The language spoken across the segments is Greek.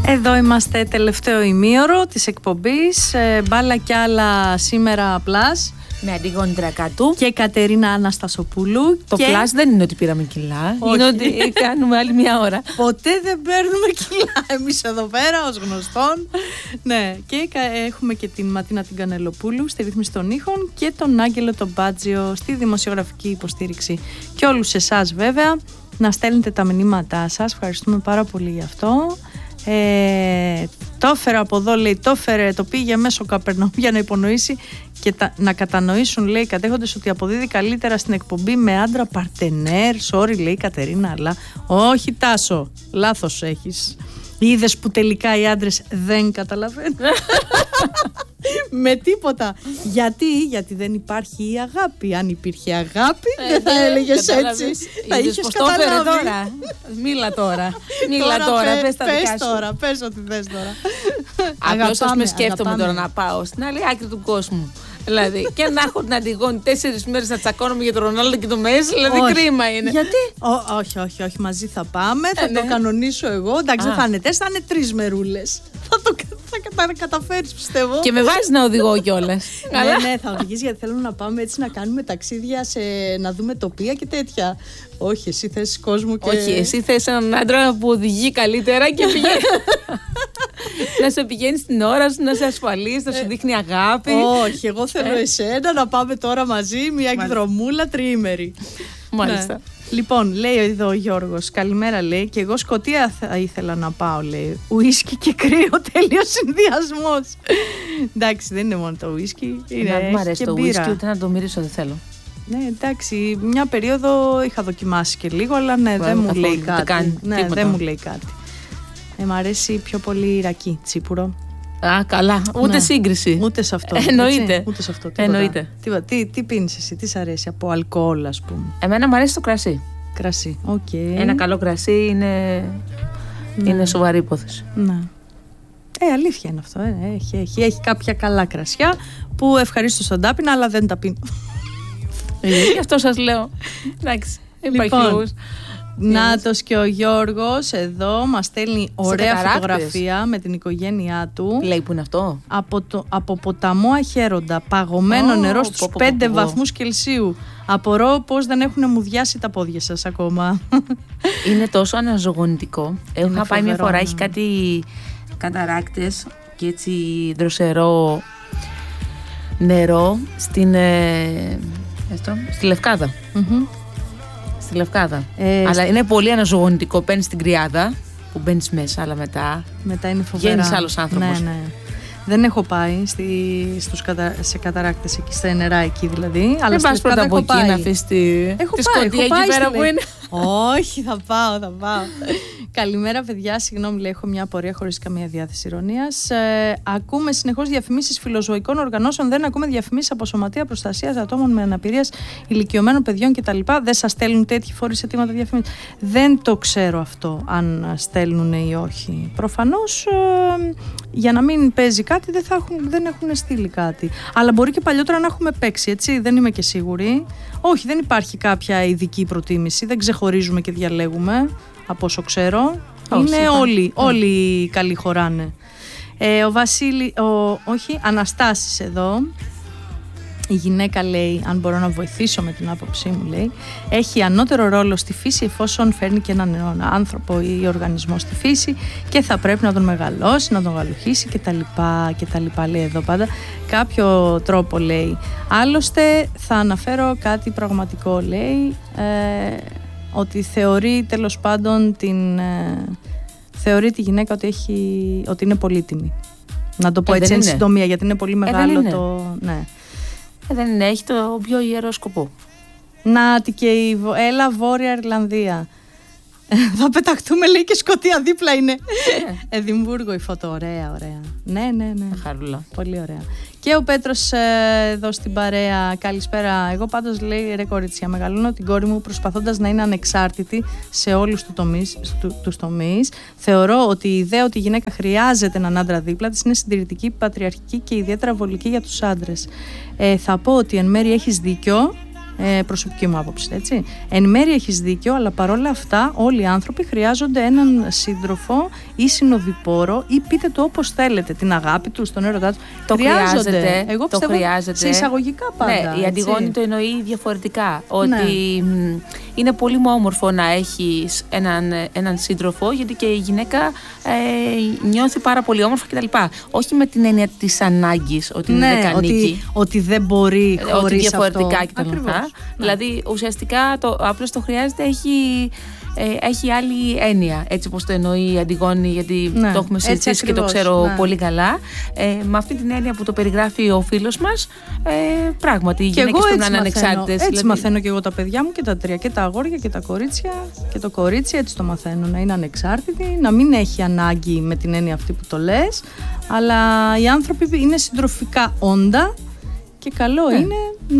Εδώ είμαστε, τελευταίο ημίωρο της εκπομπής. Μπάλα κι άλλα σήμερα Plus. Με Αντιγόνη Τρακάτου Και Κατερίνα Αναστασοπούλου. Το Plus δεν είναι ότι πήραμε κιλά. Όχι. Είναι ότι κάνουμε άλλη μια ώρα. Ποτέ δεν παίρνουμε κιλά εμείς εδώ πέρα, ως γνωστόν. Ναι, και έχουμε και την Ματίνα την Κανελοπούλου στη ρύθμιση των ήχων και τον Άγγελο τον Μπάτζιο στη δημοσιογραφική υποστήριξη. Και όλους εσάς βέβαια να στέλνετε τα μηνύματά σας. Ευχαριστούμε πάρα πολύ γι' αυτό. Το έφερε από εδώ, λέει, το πήγε μέσω Καπερναούμ για να υπονοήσει και να κατανοήσουν, λέει, κατέχοντες ότι αποδίδει καλύτερα στην εκπομπή με άντρα παρτενέρ. Sorry, λέει η Κατερίνα, αλλά όχι, Τάσο, λάθος έχεις. Είδες που τελικά οι άντρες δεν καταλαβαίνουν με τίποτα. Γιατί δεν υπάρχει η αγάπη. Αν υπήρχε αγάπη δεν θα έλεγες έτσι. Θα είχες καταλάβει. Τώρα. Μίλα τώρα. Πες τα δικά σου. Πες ό,τι θες τώρα. Απλώς ας με σκέφτομαι τώρα να πάω στην άλλη άκρη του κόσμου. Δηλαδή, και να έχω την Αντιγόνη 4 μέρες να τσακώνομαι για τον Ρονάλντο και το Μέση, δηλαδή όχι. Κρίμα είναι. Γιατί? Όχι, μαζί θα πάμε, θα το κανονίσω εγώ. Εντάξει, δεν θα είναι 4, θα είναι 3 μερούλες. Θα καταφέρεις, πιστεύω. Και με βάζεις να οδηγώ κιόλας. Ναι, θα οδηγείς γιατί θέλω να πάμε έτσι να κάνουμε ταξίδια, να δούμε τοπία και τέτοια. Όχι, εσύ θες κόσμο και... Όχι, εσύ θες έναν άντρα που οδηγεί καλύτερα και πηγαίνει. Να σε πηγαίνει στην ώρα σου, να σε ασφαλείς, να σου δείχνει αγάπη. Όχι, εγώ θέλω εσένα να πάμε τώρα μαζί, μια εκδρομούλα τριήμερη. Μάλιστα. Ναι. Λοιπόν, λέει εδώ ο Γιώργος, καλημέρα, λέει, και εγώ Σκωτία θα ήθελα να πάω, λέει. Ουίσκι και κρύο, τέλειος συνδυασμός. Εντάξει, δεν είναι μόνο το ουίσκι. Δεν μου αρέσει το ουίσκι, ούτε να το μυρίσω δεν θέλω. Ναι, εντάξει, μια περίοδο είχα δοκιμάσει και λίγο, αλλά ναι, δεν μου λέει κάτι. Ναι, δεν μου λέει κάτι. Μ' αρέσει πιο πολύ ρακί, τσίπουρο. Α, καλά. Ούτε σύγκριση. Ούτε σε αυτό. Εννοείται. Ούτε σε αυτό. Εννοείται. Τι πίνεις εσύ, τι σ' αρέσει από αλκοόλ, ας πούμε? Εμένα μου αρέσει το κρασί. Κρασί, οκ. Ένα καλό κρασί είναι σοβαρή υπόθεση. Ναι. Αλήθεια είναι αυτό. Έχει κάποια καλά κρασιά που ευχαρίστως θα τα πίνα, αλλά δεν τα πίνω. Γι' αυτό σας λέω. Εντάξει, υπάρχει λόγος. Νάτος και ο Γιώργος εδώ μας στέλνει ωραία φωτογραφία με την οικογένειά του. Λέει που είναι αυτό? Από ποταμό Αχέροντα, παγωμένο νερό στους 5 βαθμούς Κελσίου. Απορώ πως δεν έχουν μουδιάσει τα πόδια σας ακόμα. Είναι τόσο αναζωογονητικό. Έχω πάει μια φορά, έχει κάτι καταράκτες και έτσι δροσερό νερό στη Λευκάδα. Στη Λευκάδα. Αλλά είναι πολύ αναζωογονητικό. Παίρνεις την κρυάδα που μπαίνεις μέσα, αλλά μετά είναι φοβερά. Βγαίνεις άλλος άνθρωπος. Ναι. Δεν έχω πάει σε καταράκτες εκεί, στα νερά εκεί δηλαδή. Δεν πας πρώτα από εκεί να αφήσεις τη Σκωτία εκεί πέρα που είναι? Όχι, θα πάω. Καλημέρα, παιδιά. Συγγνώμη, λέει, έχω μια απορία χωρίς καμία διάθεση ειρωνίας. Ακούμε συνεχώς διαφημίσεις φιλοζωικών οργανώσεων. Δεν ακούμε διαφημίσεις από Σωματεία Προστασίας Ατόμων με Αναπηρίας, ηλικιωμένων παιδιών κτλ. Δεν σας στέλνουν τέτοιοι φορείς αιτήματα διαφημίσεις? Δεν το ξέρω αυτό, αν στέλνουν ή όχι. Προφανώς για να μην παίζει κάτι δεν έχουν στείλει κάτι. Αλλά μπορεί και παλιότερα να έχουμε παίξει, έτσι. Δεν είμαι και σίγουρη. Όχι, δεν υπάρχει κάποια ειδική προτίμηση. Δεν ξεχωρίζουμε και διαλέγουμε. Από όσο ξέρω, είναι όλοι καλοί χωράνε. Αναστάσης εδώ. Η γυναίκα, λέει, αν μπορώ να βοηθήσω με την άποψή μου, λέει, έχει ανώτερο ρόλο στη φύση εφόσον φέρνει και έναν νέο άνθρωπο ή οργανισμό στη φύση και θα πρέπει να τον μεγαλώσει, να τον γαλουχίσει κτλ. Λέει εδώ πάντα κάποιο τρόπο, λέει. Άλλωστε θα αναφέρω κάτι πραγματικό, λέει, ότι θεωρεί τέλος πάντων θεωρεί τη γυναίκα ότι είναι πολύτιμη. Να το πω έτσι εν συντομία, γιατί είναι πολύ μεγάλο ναι. Δεν είναι, έχει το πιο ιερό σκοπό. Νάτι και έλα Βόρεια Ιρλανδία. Θα πεταχτούμε, λέει, και Σκωτία δίπλα είναι. Εδιμβούργο η φωτο, ωραία. Ναι. Χαρούλα. Πολύ ωραία. Και ο Πέτρος εδώ στην παρέα, καλησπέρα. Εγώ πάντως, λέει, ρε κορίτσια, μεγαλώνω την κόρη μου προσπαθώντας να είναι ανεξάρτητη σε όλους τους τομείς. Θεωρώ ότι η ιδέα ότι η γυναίκα χρειάζεται έναν άντρα δίπλα της είναι συντηρητική, πατριαρχική και ιδιαίτερα βολική για τους άντρες. Θα πω ότι εν μέρει έχεις δίκιο. Προσωπική μου άποψη, έτσι. Εν μέρει έχεις δίκιο, αλλά παρόλα αυτά όλοι οι άνθρωποι χρειάζονται έναν σύντροφο ή συνοδοιπόρο ή πείτε το όπως θέλετε, την αγάπη τους, τον έρωτά τους. Το χρειάζεται. Εγώ πιστεύω σε εισαγωγικά πάντα. Ναι, η Αντιγόνη το εννοεί διαφορετικά. Ότι είναι πολύ όμορφο να έχεις έναν σύντροφο, γιατί και η γυναίκα νιώθει πάρα πολύ όμορφα κτλ. Όχι με την έννοια της ανάγκης ότι είναι δεκανίκη. Ότι δεν μπορεί χωρίς ότι διαφορετικά αυτό. κτλ. Δηλαδή ουσιαστικά απλώς το χρειάζεται, έχει άλλη έννοια, έτσι όπως το εννοεί η Αντιγόνη, γιατί το έχουμε συζητήσει και το ξέρω πολύ καλά. Με αυτή την έννοια που το περιγράφει ο φίλος μας, πράγματι οι γυναίκες πρέπει να είναι ανεξάρτητες. Έτσι μαθαίνω και εγώ τα παιδιά μου και τα τρία, και τα αγόρια και τα κορίτσια. Και το κορίτσι έτσι το μαθαίνω, να είναι ανεξάρτητη, να μην έχει ανάγκη με την έννοια αυτή που το λες, αλλά οι άνθρωποι είναι συντροφικά όντα. Και καλό είναι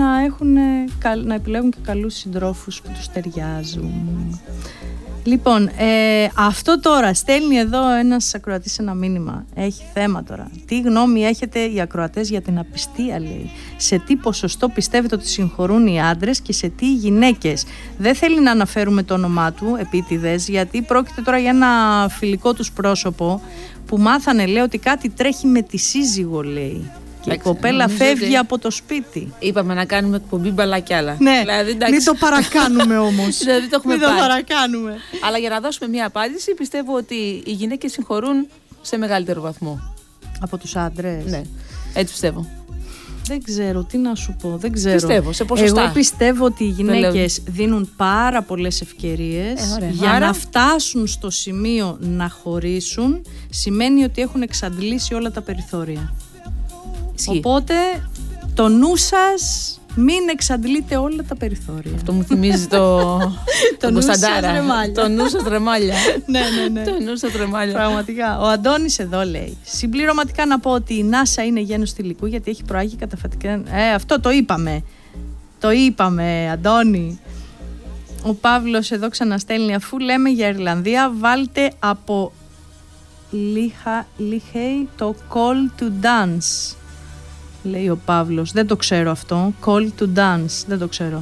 να επιλέγουν και καλούς συντρόφους που τους ταιριάζουν. Λοιπόν, αυτό τώρα στέλνει εδώ ένας ακροατής ένα μήνυμα. Έχει θέμα τώρα. Τι γνώμη έχετε οι ακροατές για την απιστία, λέει. Σε τι ποσοστό πιστεύετε ότι συγχωρούν οι άντρες και σε τι οι γυναίκες? Δεν θέλει να αναφέρουμε το όνομά του, επίτηδες, γιατί πρόκειται τώρα για ένα φιλικό τους πρόσωπο που μάθανε, λέει, ότι κάτι τρέχει με τη σύζυγο, λέει. Και η κοπέλα φεύγει από το σπίτι. Είπαμε να κάνουμε εκπομπή μπαλά κι άλλα. Ναι, δηλαδή, μην το παρακάνουμε όμως. Δηλαδή το έχουμε μην το παρακάνουμε. Αλλά για να δώσουμε μια απάντηση, πιστεύω ότι οι γυναίκες συγχωρούν σε μεγαλύτερο βαθμό. Από τους άντρες. Ναι, έτσι πιστεύω. Δεν ξέρω, τι να σου πω, δεν ξέρω. Πιστεύω, σε ποσοστά. Εγώ πιστεύω ότι οι γυναίκες δίνουν πάρα πολλές ευκαιρίες για να φτάσουν στο σημείο να χωρίσουν. Σημαίνει ότι έχουν εξαντλήσει όλα τα περιθώρια. Οπότε το νου σας μην εξαντλείτε όλα τα περιθώρια. Αυτό μου θυμίζει το Κωνσταντάρα. Το νου σας ρεμάλια. Ναι. Το νου σας ρεμάλια. Πραγματικά. Ο Αντώνης εδώ λέει: συμπληρωματικά να πω ότι η Νάσα είναι γένος θηλυκού γιατί έχει προάγει καταφατικά. Αυτό το είπαμε. Το είπαμε, Αντώνη. Ο Παύλος εδώ ξαναστέλνει: αφού λέμε για Ιρλανδία, βάλτε από Λίχεϊ το Call to Dance. Λέει ο Παύλος, δεν το ξέρω αυτό. Call to dance, δεν το ξέρω.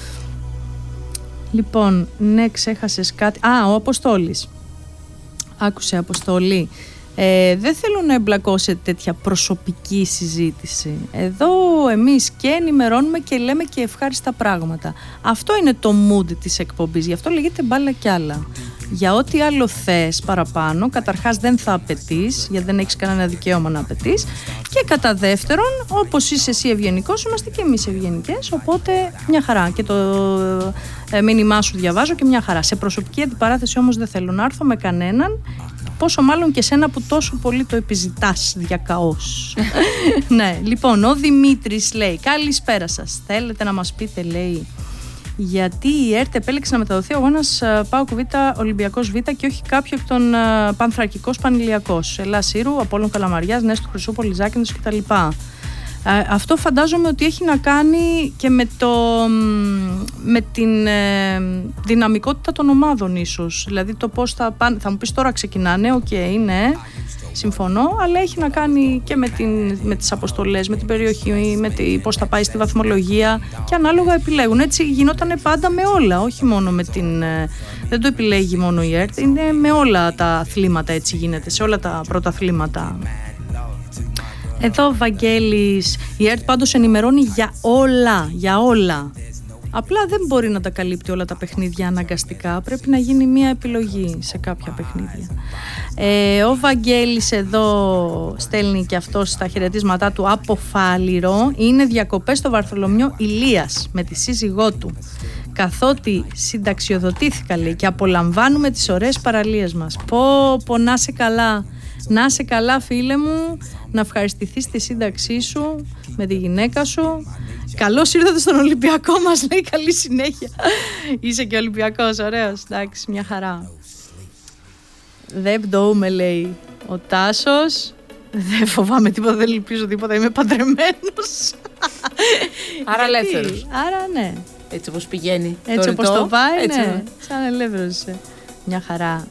Λοιπόν, ναι, ξέχασες κάτι. Ο Αποστόλης. Άκουσε, Αποστόλη. Δεν θέλω να εμπλακώ σε τέτοια προσωπική συζήτηση. Εδώ εμείς και ενημερώνουμε και λέμε και ευχάριστα πράγματα. Αυτό είναι το mood της εκπομπής. Γι' αυτό λέγεται μπάλα κι άλλα. Για ό,τι άλλο θες παραπάνω, καταρχάς δεν θα απαιτείς, γιατί δεν έχεις κανένα δικαίωμα να απαιτείς. Και κατά δεύτερον, όπως είσαι εσύ ευγενικός, είμαστε και εμείς ευγενικές. Οπότε μια χαρά. Και το μήνυμά σου διαβάζω και μια χαρά. Σε προσωπική αντιπαράθεση όμως δεν θέλω να έρθω με κανέναν. Πόσο μάλλον και σένα που τόσο πολύ το επιζητάς διακαώς. Ναι, λοιπόν, ο Δημήτρης λέει: καλησπέρα σας. Θέλετε να μας πείτε, λέει, γιατί η ΕΡΤ επέλεξε να μεταδοθεί ο αγώνας ΠΑΟΚ Β, Ολυμπιακός Β και όχι κάποιο από τον Πανθρακικός Πανηλιακός, Ελλάς Σύρου, Απόλλων Καλαμαριάς, Νέστου Χρυσού, Πολυζάκηδος κτλ. Αυτό φαντάζομαι ότι έχει να κάνει και με την δυναμικότητα των ομάδων ίσως. Δηλαδή το πώς θα πάνε, θα μου πεις τώρα ξεκινάνε, ναι, συμφωνώ, αλλά έχει να κάνει και με τις αποστολές, με την περιοχή, πώς θα πάει στη βαθμολογία και ανάλογα επιλέγουν. Έτσι γινότανε πάντα με όλα, όχι μόνο με την... Δεν το επιλέγει μόνο η ΕΡΤ, είναι με όλα τα αθλήματα, έτσι γίνεται, σε όλα τα πρωταθλήματα. Εδώ ο Βαγγέλης, η ΕΡΤ πάντως ενημερώνει για όλα. Απλά δεν μπορεί να τα καλύπτει όλα τα παιχνίδια αναγκαστικά, πρέπει να γίνει μια επιλογή σε κάποια παιχνίδια. Ο Βαγγέλης εδώ στέλνει και αυτός στα χαιρετίσματά του από Φάληρο. Είναι διακοπές στο Βαρθολομιό Ηλίας με τη σύζυγό του. Καθότι συνταξιοδοτήθηκα, λέει, και απολαμβάνουμε τις ωραίες παραλίες μας. Πω, να σε καλά. Να είσαι καλά, φίλε μου, να ευχαριστηθείς τη σύνταξή σου με τη γυναίκα σου. Καλώς ήρθατε στον Ολυμπιακό μας, λέει, καλή συνέχεια. Είσαι και Ολυμπιακός, ωραίος, εντάξει, μια χαρά. Δεν πτωούμε, λέει ο Τάσος. Δεν φοβάμαι τίποτα, δεν ελπίζω τίποτα, είμαι παντρεμένος. Άρα ελεύθερος. Άρα ναι. Έτσι όπως πηγαίνει. Έτσι όπως το πάει, έτσι, ναι. Σαν ελεύθερος. Μια χαρά.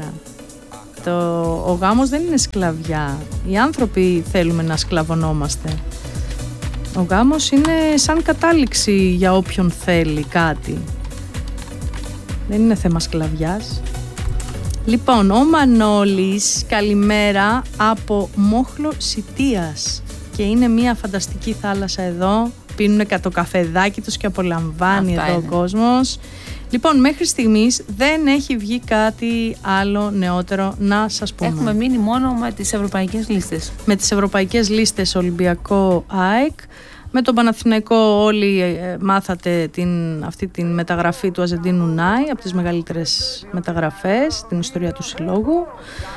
Ο γάμος δεν είναι σκλαβιά. Οι άνθρωποι θέλουμε να σκλαβωνόμαστε. Ο γάμος είναι σαν κατάληξη για όποιον θέλει κάτι. Δεν είναι θέμα σκλαβιάς. Λοιπόν, ο Μανώλης, καλημέρα από Μόχλο Σιτίας. Και είναι μια φανταστική θάλασσα εδώ. Πίνουν το καφεδάκι τους και απολαμβάνει εδώ ο κόσμος. Λοιπόν, μέχρι στιγμής δεν έχει βγει κάτι άλλο νεότερο να σας πούμε. Έχουμε μείνει μόνο με τις ευρωπαϊκές λίστες. Με τις ευρωπαϊκές λίστες Ολυμπιακό ΑΕΚ. Με τον Παναθηναϊκό όλοι μάθατε αυτή την μεταγραφή του Αζεντίνου Νάι, από τις μεγαλύτερες μεταγραφές στην ιστορία του συλλόγου.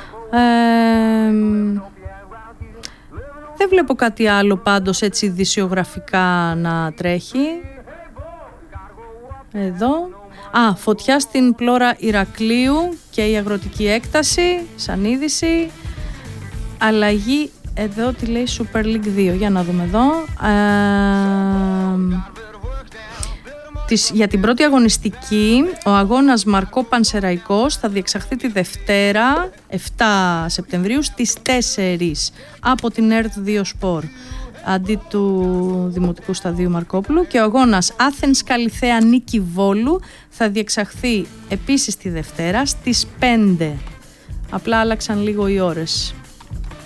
Δεν βλέπω κάτι άλλο πάντως έτσι ειδησιογραφικά να τρέχει. Εδώ. Φωτιά στην Πλώρα Ηρακλείου και η αγροτική έκταση, σαν είδηση. Αλλαγή, εδώ τι λέει Super League 2, για να δούμε εδώ. Για την πρώτη αγωνιστική, ο αγώνας Μαρκό Πανσεραϊκός θα διεξαχθεί τη Δευτέρα, 7 Σεπτεμβρίου, στις 4 από την ΕΡΤ 2 Σπορ, αντί του Δημοτικού Σταδίου Μαρκόπουλου, και ο αγώνας Άθενς Καλιθέα Νίκη Βόλου θα διεξαχθεί επίσης τη Δευτέρα στις 5. Απλά άλλαξαν λίγο οι ώρες.